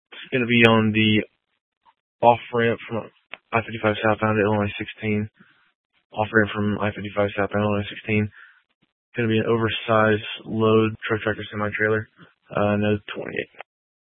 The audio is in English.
It's going to be on the off-ramp from I-55 southbound to Illinois 16. Off-ramp from I-55 southbound to Illinois 16. It's going to be an oversized load truck tractor semi-trailer, no 28.